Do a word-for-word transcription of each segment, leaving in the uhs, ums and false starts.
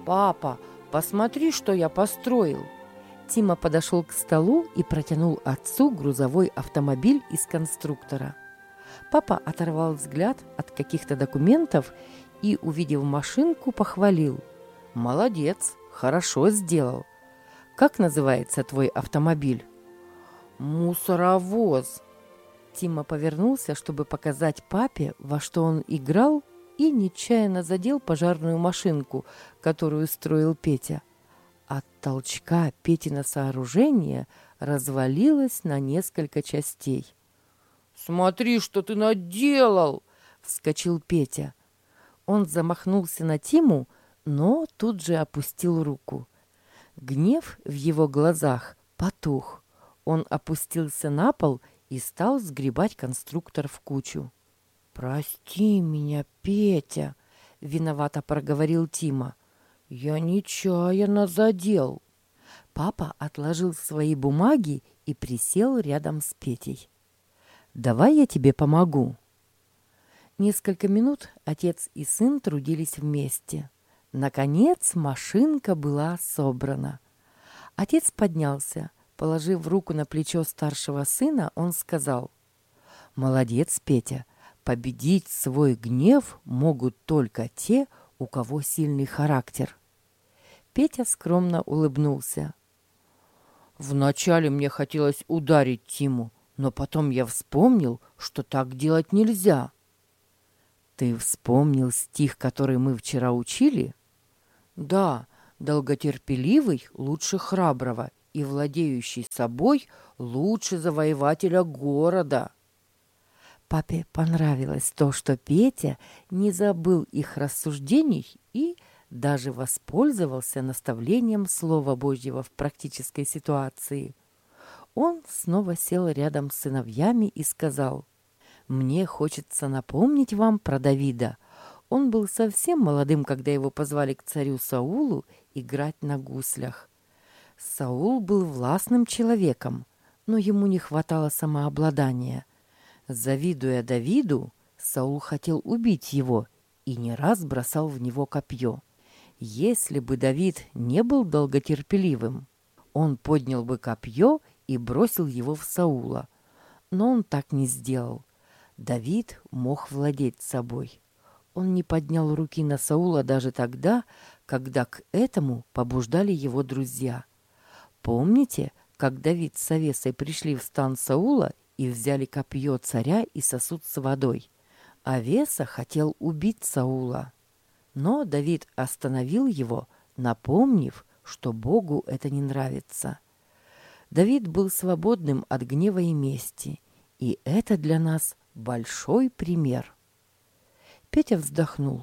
«Папа, посмотри, что я построил!» Тима подошел к столу и протянул отцу грузовой автомобиль из конструктора. Папа оторвал взгляд от каких-то документов и, увидев машинку, похвалил. «Молодец, хорошо сделал. Как называется твой автомобиль?» «Мусоровоз». Тима повернулся, чтобы показать папе, во что он играл, и нечаянно задел пожарную машинку, которую строил Петя. От толчка Петино сооружение развалилось на несколько частей. «Смотри, что ты наделал!» — вскочил Петя. Он замахнулся на Тиму, но тут же опустил руку. Гнев в его глазах потух. Он опустился на пол и стал сгребать конструктор в кучу. «Прости меня, Петя!» — виновато проговорил Тима. «Я нечаянно задел». Папа отложил свои бумаги и присел рядом с Петей. «Давай я тебе помогу». Несколько минут отец и сын трудились вместе. Наконец машинка была собрана. Отец поднялся. Положив руку на плечо старшего сына, он сказал: «Молодец, Петя, победить свой гнев могут только те, у кого сильный характер». Петя скромно улыбнулся. «Вначале мне хотелось ударить Тиму, но потом я вспомнил, что так делать нельзя». «Ты вспомнил стих, который мы вчера учили?» «Да, долготерпеливый лучше храброго, и владеющий собой лучше завоевателя города». Папе понравилось то, что Петя не забыл их рассуждений и даже воспользовался наставлением Слова Божьего в практической ситуации. Он снова сел рядом с сыновьями и сказал: «Мне хочется напомнить вам про Давида. Он был совсем молодым, когда его позвали к царю Саулу играть на гуслях. Саул был властным человеком, но ему не хватало самообладания. Завидуя Давиду, Саул хотел убить его и не раз бросал в него копье. Если бы Давид не был долготерпеливым, он поднял бы копье и бросил его в Саула. Но он так не сделал. Давид мог владеть собой. Он не поднял руки на Саула даже тогда, когда к этому побуждали его друзья. Помните, как Давид с Авесой пришли в стан Саула и взяли копье царя и сосуд с водой? Авеса хотел убить Саула. Но Давид остановил его, напомнив, что Богу это не нравится. Давид был свободным от гнева и мести, и это для нас большой пример. Петя вздохнул.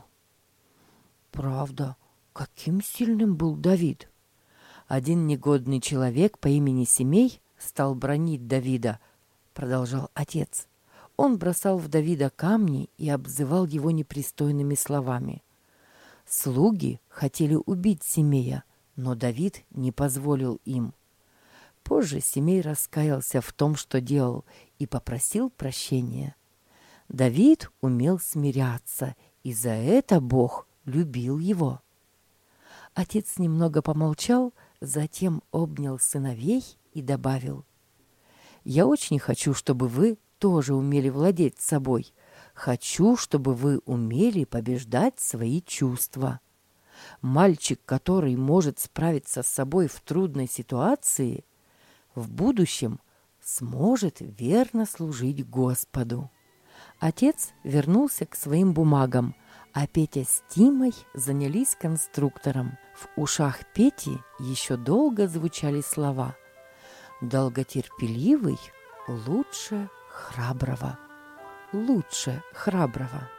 «Правда, каким сильным был Давид!» «Один негодный человек по имени Семей стал бранить Давида», — продолжал отец. Он бросал в Давида камни и обзывал его непристойными словами. Слуги хотели убить Семея, но Давид не позволил им. Позже Семей раскаялся в том, что делал, и попросил прощения. Давид умел смиряться, и за это Бог любил его. Отец немного помолчал, затем обнял сыновей и добавил: «Я очень хочу, чтобы вы тоже умели владеть собой. Хочу, чтобы вы умели побеждать свои чувства. Мальчик, который может справиться с собой в трудной ситуации, в будущем сможет верно служить Господу». Отец вернулся к своим бумагам, а Петя с Тимой занялись конструктором. В ушах Пети еще долго звучали слова: «Долготерпеливый лучше храброго, лучше храброго».